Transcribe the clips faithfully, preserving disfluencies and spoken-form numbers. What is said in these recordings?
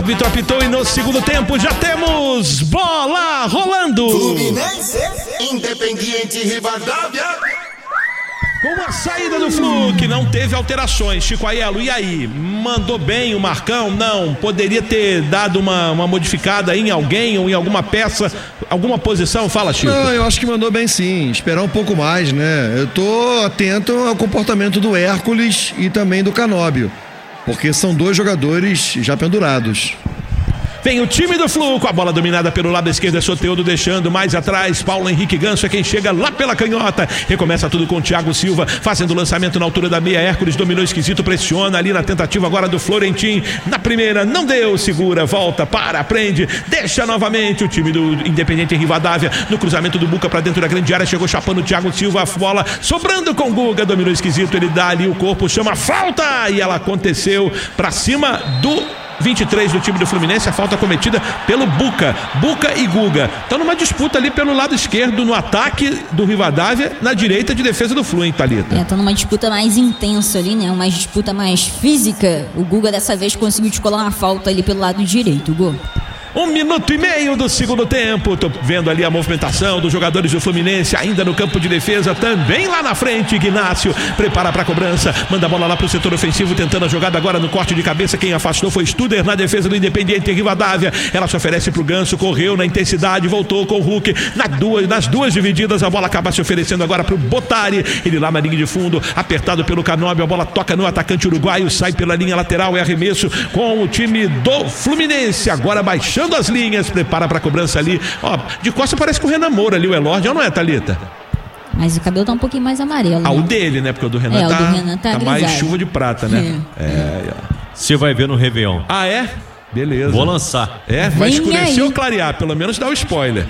árbitro apitou e no segundo tempo já temos bola rolando. Fluminense, Independiente Rivadavia. Com a saída do Flu, que não teve alterações. Chico Aiello, e aí? Mandou bem o Marcão? Não. Poderia ter dado uma, uma modificada em alguém ou em alguma peça, alguma posição? Fala, Chico. Não, eu acho que mandou bem sim. Esperar um pouco mais, né? Eu tô atento ao comportamento do Hércules e também do Canóbio, porque são dois jogadores já pendurados. Vem o time do Flu com a bola dominada pelo lado esquerdo, é Soteldo deixando mais atrás, Paulo Henrique Ganso é quem chega lá pela canhota, recomeça tudo com o Thiago Silva, fazendo o lançamento na altura da meia, Hércules dominou esquisito, pressiona ali na tentativa agora do Florentin, na primeira, não deu, segura, volta, para, prende, deixa novamente o time do Independiente Rivadavia, no cruzamento do Buca para dentro da grande área, chegou chapando o Thiago Silva, a bola sobrando com o Guga, dominou esquisito, ele dá ali o corpo, chama falta, e ela aconteceu para cima do vinte e três do time do Fluminense, a falta cometida pelo Buca, Buca e Guga, estão numa disputa ali pelo lado esquerdo, no ataque do Rivadavia, na direita de defesa do Flu, hein, Thalita? É, estão numa disputa mais intensa ali, né, uma disputa mais física, o Guga dessa vez conseguiu descolar uma falta ali pelo lado direito, Gol. Um minuto e meio do segundo tempo. Tô vendo ali a movimentação dos jogadores do Fluminense ainda no campo de defesa, também lá na frente. Ignácio prepara para a cobrança, manda a bola lá para o setor ofensivo, tentando a jogada agora no corte de cabeça. Quem afastou foi Studer na defesa do Independiente Rivadavia. Ela se oferece para o Ganso, correu na intensidade, voltou com o Hulk nas duas, nas duas divididas. A bola acaba se oferecendo agora para o Bottari. Ele lá na linha de fundo, apertado pelo Canóbio. A bola toca no atacante uruguaio, sai pela linha lateral. É arremesso com o time do Fluminense. Agora baixando as linhas, prepara para a cobrança ali, ó, de costa parece com o Renan Moura ali, o Elorde, ou não é, Thalita? Mas o cabelo tá um pouquinho mais amarelo. Ah, né? o dele, né, porque o do Renan é, tá, o do Renan tá, tá mais chuva de prata, né? É. É. Você vai ver no Réveillon. Ah, é? Beleza. Vou lançar. É, vai Vem escurecer aí. ou clarear, pelo menos dá o spoiler.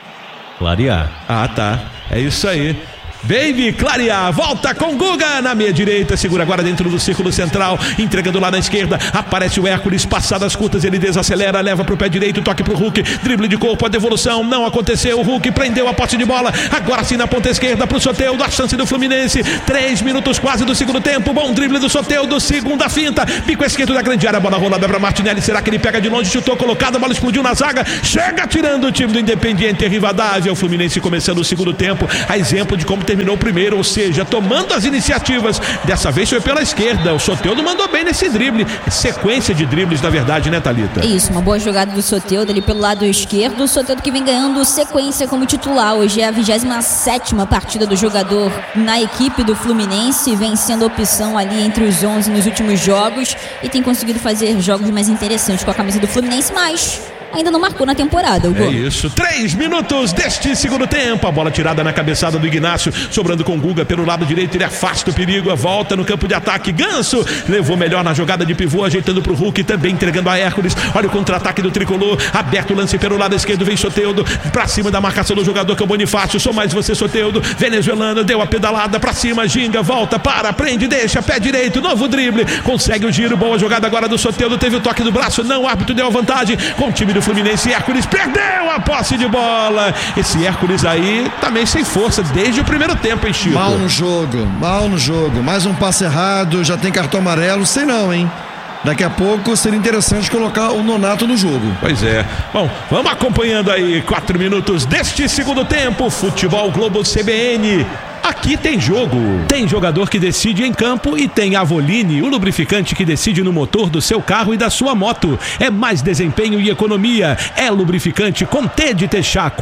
Clarear. Ah, tá, é isso aí. Baby, clarear, volta com Guga na meia direita, segura agora dentro do círculo central, entregando lá na esquerda, aparece o Hércules, passadas curtas, ele desacelera, leva pro pé direito, toque pro Hulk, drible de corpo, a devolução, não aconteceu, o Hulk prendeu a posse de bola, agora sim na ponta esquerda pro Soteldo, a chance do Fluminense, três minutos quase do segundo tempo, bom drible do Soteldo, segunda finta, pico esquerdo da grande área, bola rolada pra Martinelli, será que ele pega de longe, chutou, colocado, a bola explodiu na zaga, chega tirando o time do Independiente Rivadavia, o Fluminense começando o segundo tempo, a exemplo de como terminou o primeiro, ou seja, tomando as iniciativas, dessa vez foi pela esquerda, o Soteldo mandou bem nesse drible, sequência de dribles na verdade, né, Thalita? Isso, uma boa jogada do Soteldo ali pelo lado esquerdo, o Soteldo que vem ganhando sequência como titular, hoje é a vigésima sétima partida do jogador na equipe do Fluminense, vem sendo opção ali entre os onze nos últimos jogos e tem conseguido fazer jogos mais interessantes com a camisa do Fluminense, mas ainda não marcou na temporada, o gol. É isso, três minutos deste segundo tempo, a bola tirada na cabeçada do Ignácio, sobrando com o Guga pelo lado direito, ele afasta o perigo, a volta no campo de ataque, Ganso levou melhor na jogada de pivô, ajeitando pro Hulk, também entregando a Hércules, olha o contra-ataque do Tricolor, aberto o lance pelo lado esquerdo, vem Soteldo, pra cima da marcação do jogador que é o Bonifácio, sou mais você Soteldo, venezuelano, deu a pedalada pra cima, ginga, volta, para, prende, deixa, pé direito, novo drible, consegue o giro, boa jogada agora do Soteldo, teve o toque do braço, não, o árbitro deu a vantagem, com o time do Fluminense, Hércules perdeu a posse de bola. Esse Hércules aí também sem força desde o primeiro tempo, hein, Chico? Mal no jogo, mal no jogo. Mais um passe errado, já tem cartão amarelo, sei não, hein? Daqui a pouco seria interessante colocar o Nonato no jogo. Pois é. Bom, vamos acompanhando aí quatro minutos deste segundo tempo. Futebol Globo C B N. Aqui tem jogo. Tem jogador que decide em campo e tem Avoline, o lubrificante que decide no motor do seu carro e da sua moto. É mais desempenho e economia. É lubrificante com T de Texaco.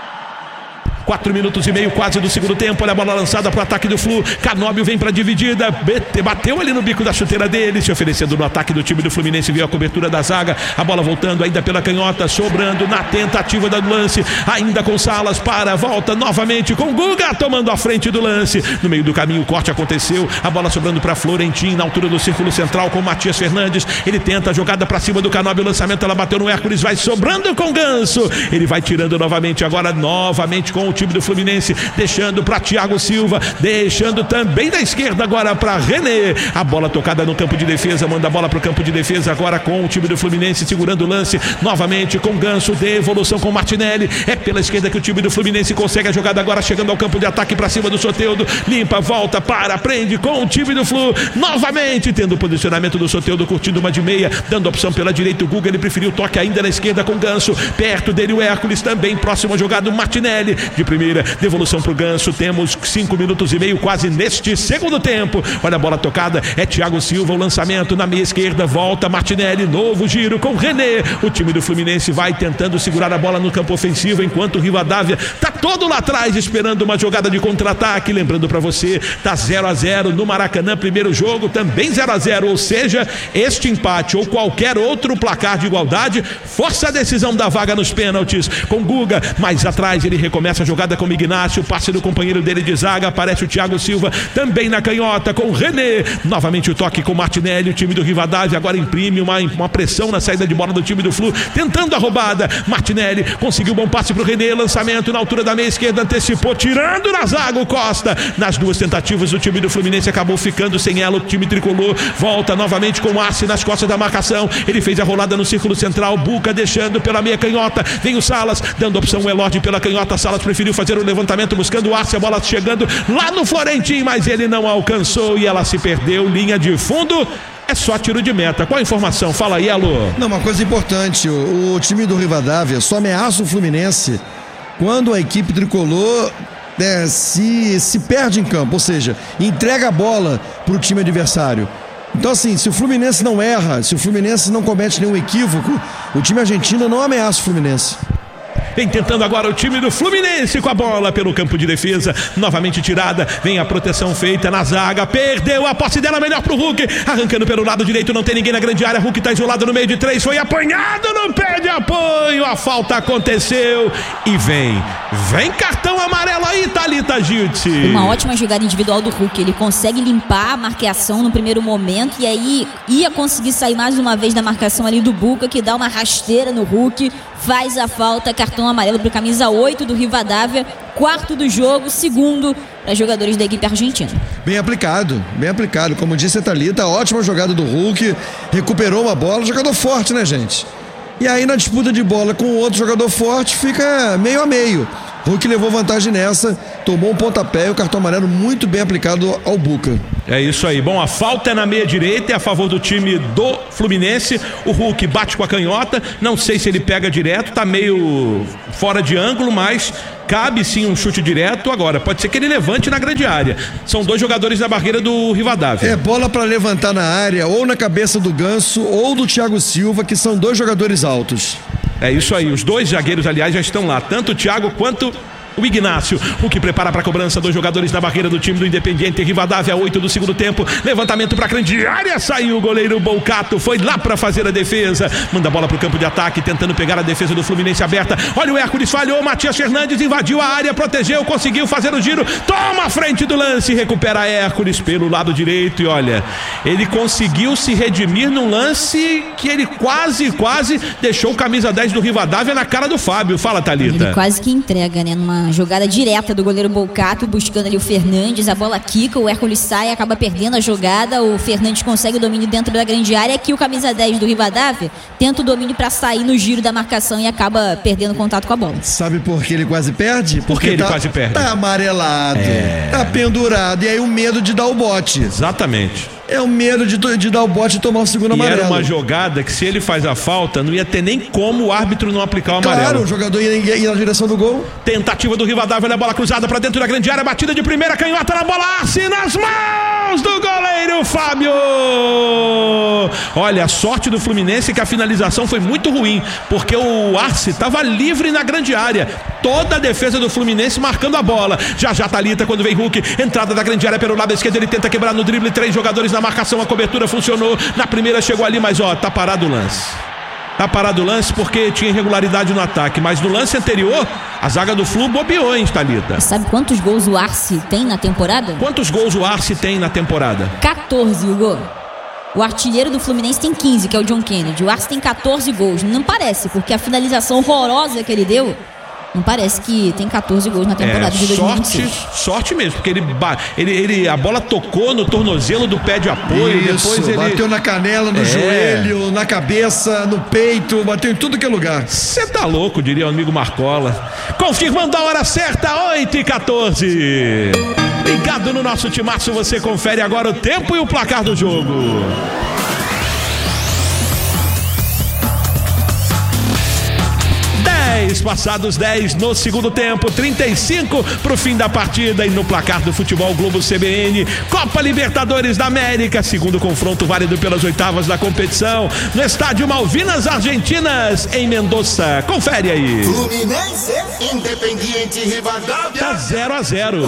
Quatro minutos e meio quase do segundo tempo, olha a bola lançada para o ataque do Flu, Canóbio vem para a dividida, bateu ali no bico da chuteira dele, se oferecendo no ataque do time do Fluminense, viu a cobertura da zaga, a bola voltando ainda pela canhota, sobrando na tentativa do lance, ainda com Salas, para, volta novamente com Guga, tomando a frente do lance, no meio do caminho o corte aconteceu, a bola sobrando para Florentin, na altura do círculo central com Matias Fernandes, ele tenta a jogada para cima do Canóbio, o lançamento, ela bateu no Hércules, vai sobrando com Ganso, ele vai tirando novamente agora, novamente com o time do Fluminense, deixando para Thiago Silva, deixando também da esquerda agora para René. A bola tocada no campo de defesa, manda a bola para o campo de defesa agora com o time do Fluminense segurando o lance, novamente com Ganso, devolução com Martinelli. É pela esquerda que o time do Fluminense consegue a jogada agora, chegando ao campo de ataque para cima do Soteldo, limpa, volta, para, prende com o time do Flu, novamente tendo o posicionamento do Soteldo, curtindo uma de meia, dando opção pela direita. O Guga, ele preferiu o toque ainda na esquerda com Ganso, perto dele o Hércules também, próximo a jogada o Martinelli, de primeira, devolução pro Ganso. Temos cinco minutos e meio quase neste segundo tempo. Olha a bola tocada, é Thiago Silva, o lançamento na meia esquerda, volta Martinelli, novo giro com René. O time do Fluminense vai tentando segurar a bola no campo ofensivo, enquanto o Rivadavia tá todo lá atrás esperando uma jogada de contra-ataque. Lembrando para você, tá zero a zero no Maracanã, primeiro jogo também zero a zero, ou seja, este empate ou qualquer outro placar de igualdade força a decisão da vaga nos pênaltis. Com Guga mais atrás, ele recomeça a jogada com o Ignácio, passe do companheiro dele de zaga, aparece o Thiago Silva também na canhota com o René, novamente o toque com o Martinelli. O time do Rivadavia agora imprime uma, uma pressão na saída de bola do time do Flu, tentando a roubada. Martinelli conseguiu um bom passe pro René, lançamento na altura da meia esquerda, antecipou, tirando na zaga o Costa. Nas duas tentativas o time do Fluminense acabou ficando sem ela. O time tricolor volta novamente com o Arce nas costas da marcação, ele fez a rolada no círculo central, Buca deixando pela meia canhota, vem o Salas, dando opção o Elorde pela canhota. Salas preferiu fazer o levantamento buscando o Arce, a bola chegando lá no Florentino, mas ele não alcançou e ela se perdeu, linha de fundo. É só tiro de meta. Qual a informação? Fala aí, Alô. Não, uma coisa importante, o, o time do Rivadavia só ameaça o Fluminense quando a equipe tricolor é, se, se perde em campo, ou seja, entrega a bola para o time adversário. Então assim, se o Fluminense não erra, se o Fluminense não comete nenhum equívoco, o time argentino não ameaça o Fluminense. Vem tentando agora o time do Fluminense com a bola pelo campo de defesa, novamente tirada, vem a proteção feita na zaga, perdeu a posse dela, melhor pro Hulk, arrancando pelo lado direito, não tem ninguém na grande área, Hulk tá isolado no meio de três, foi apanhado no pé de apoio, a falta aconteceu e vem, vem cartão amarelo aí, Thalita Giltz. Uma ótima jogada individual do Hulk, ele consegue limpar a marcação no primeiro momento e aí ia conseguir sair mais uma vez da marcação ali do Buca, que dá uma rasteira no Hulk, faz a falta, cartão amarelo para camisa oito do Rivadavia, quarto do jogo, segundo para jogadores da equipe argentina. Bem aplicado, bem aplicado, como disse a Thalita, ótima jogada do Hulk, recuperou uma bola, jogador forte, né, gente? E aí na disputa de bola com outro jogador forte fica meio a meio. Hulk levou vantagem nessa, tomou um pontapé e o cartão amarelo muito bem aplicado ao Buca. É isso aí. Bom, a falta é na meia direita, é a favor do time do Fluminense. O Hulk bate com a canhota, não sei se ele pega direto, tá meio fora de ângulo, mas cabe sim um chute direto. Agora, pode ser que ele levante na grande área. São dois jogadores da barreira do Rivadavia. É bola para levantar na área, ou na cabeça do Ganso, ou do Thiago Silva, que são dois jogadores altos. É isso aí, os dois zagueiros, aliás, já estão lá, tanto o Thiago quanto o Ignácio. O que prepara para a cobrança, dois jogadores da barreira do time do Independiente Rivadavia, oito do segundo tempo, levantamento para a grande área, saiu o goleiro Bolcato, foi lá para fazer a defesa, manda a bola para o campo de ataque, tentando pegar a defesa do Fluminense aberta, olha o Hércules, falhou, Matias Fernandes invadiu a área, protegeu, conseguiu fazer o giro, toma a frente do lance, recupera Hércules pelo lado direito e olha, ele conseguiu se redimir num lance que ele quase, quase deixou o camisa dez do Rivadavia na cara do Fábio. Fala, Thalita. Ele quase que entrega, né, numa jogada direta do goleiro Bolcato, buscando ali o Fernandes, a bola quica, o Hércules sai, acaba perdendo a jogada, o Fernandes consegue o domínio dentro da grande área, aqui o camisa dez do Rivadavia tenta o domínio para sair no giro da marcação e acaba perdendo contato com a bola. Sabe por que ele quase perde? Por Porque que ele tá, quase perde? Tá amarelado, é... tá pendurado, e aí o medo de dar o bote. Exatamente. É o medo de, de dar o bote e tomar o segundo e amarelo. Era uma jogada que se ele faz a falta, não ia ter nem como o árbitro não aplicar o amarelo. Claro, o jogador ia, ia, ia na direção do gol. Tentativa do Rivadavia, olha a bola cruzada para dentro da grande área, batida de primeira, canhota na bola, Arce nas mãos do goleiro Fábio. Olha, a sorte do Fluminense é que a finalização foi muito ruim, porque o Arce estava livre na grande área. Toda a defesa do Fluminense marcando a bola. Já já Thalita, quando vem Hulk, entrada da grande área pelo lado esquerdo, ele tenta quebrar no drible, três jogadores na marcação, a cobertura funcionou, na primeira chegou ali, mas ó, tá parado o lance. Tá parado o lance porque tinha irregularidade no ataque, mas no lance anterior, a zaga do Flu bobeou, hein, Thalita? Sabe quantos gols o Arce tem na temporada? Quantos gols o Arce tem na temporada? quatorze, Hugo. O artilheiro do Fluminense tem quinze, que é o John Kennedy. O Arce tem quatorze gols. Não parece, porque a finalização horrorosa que ele deu Não parece que tem catorze gols na temporada É, de dois mil e vinte e sorte, seis. sorte mesmo, porque ele, ba- ele, ele, a bola tocou no tornozelo do pé de apoio, Isso, depois ele... bateu na canela, no É. joelho, na cabeça, no peito, bateu em tudo que é lugar. Você tá louco, diria o amigo Marcola. Confirmando a hora certa, oito e quatorze. Ligado no nosso timaço, você confere agora o tempo e o placar do jogo. dez passados dez no segundo tempo, trinta e cinco pro fim da partida. E no placar do Futebol Globo C B N, Copa Libertadores da América, segundo confronto válido pelas oitavas da competição, no estádio Malvinas Argentinas, em Mendoza. Confere aí. Fluminense, Independiente Rivadavia. Tá zero a zero.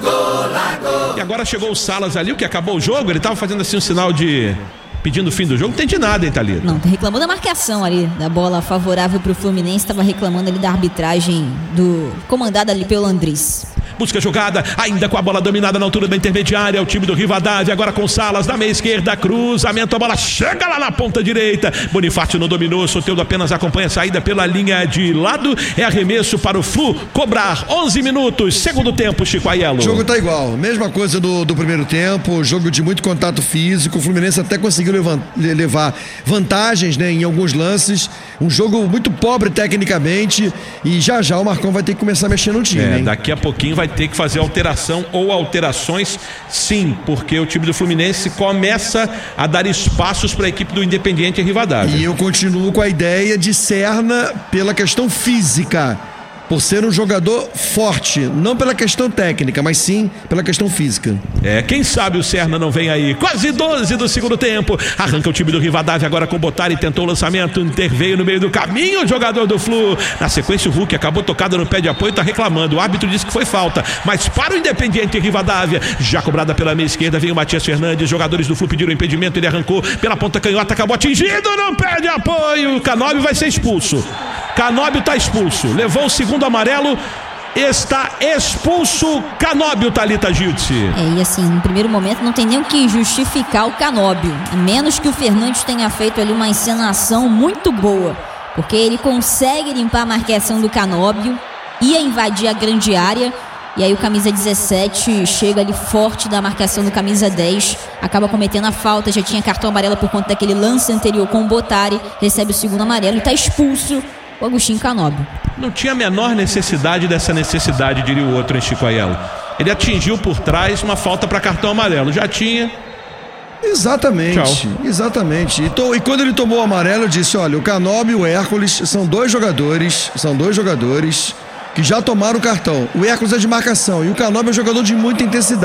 E agora chegou o Salas ali, o que acabou o jogo, ele tava fazendo assim um sinal de... pedindo o fim do jogo, não entendi nada, hein, Thalita? Não, tá reclamando da marcação ali, da bola favorável pro Fluminense, tava reclamando ali da arbitragem do comandada ali pelo Andrés. Busca a jogada, ainda com a bola dominada na altura da intermediária, o time do Rivadavia, agora com Salas, da meia esquerda, cruzamento, a bola chega lá na ponta direita, Bonifácio não dominou, Soteldo apenas acompanha a saída pela linha de lado, é arremesso para o Flu cobrar. Onze minutos, segundo tempo, Chico Aiello. O jogo tá igual, mesma coisa do, do primeiro tempo, jogo de muito contato físico, o Fluminense até conseguiu levar, levar vantagens, né, em alguns lances, um jogo muito pobre tecnicamente, e já já o Marcão vai ter que começar a mexer no time, É, hein? daqui a pouquinho vai ter que fazer alteração ou alterações, sim, porque o time do Fluminense começa a dar espaços para a equipe do Independiente Rivadavia. E eu continuo com a ideia de Serna pela questão física, por ser um jogador forte, não pela questão técnica, mas sim pela questão física. É, quem sabe o Serna não vem aí. Quase doze do segundo tempo. Arranca o time do Rivadavia agora com Botari, tentou o lançamento, interveio no meio do caminho o jogador do Flu. Na sequência o Hulk acabou tocado no pé de apoio, tá reclamando. O árbitro disse que foi falta, mas para o Independiente Rivadavia, já cobrada pela meia esquerda, vem o Matias Fernandes. Jogadores do Flu pediram impedimento, ele arrancou pela ponta canhota, acabou atingido no pé de apoio. O Canóbio vai ser expulso. Canóbio tá expulso. Levou o segundo amarelo. Está expulso Canóbio, Thalita Giltzi. É, e assim, no primeiro momento não tem nem o que justificar o Canóbio, a menos que o Fernandes tenha feito ali uma encenação muito boa, porque ele consegue limpar a marcação do Canóbio, ia invadir a grande área, e aí o camisa dezessete chega ali forte da marcação do camisa dez, acaba cometendo a falta, já tinha cartão amarelo por conta daquele lance anterior com o Botari, recebe o segundo amarelo e está expulso o Agostinho Canóbio. Não tinha a menor necessidade dessa necessidade, diria o outro, em Chico Aiello. Ele atingiu por trás uma falta para cartão amarelo. Já tinha. Exatamente, Tchau. exatamente. E, to, e quando ele tomou o amarelo, eu disse: olha, o Canóbio e o Hércules são dois jogadores, são dois jogadores que já tomaram o cartão. O Hércules é de marcação e o Canóbio é um jogador de muita intensidade.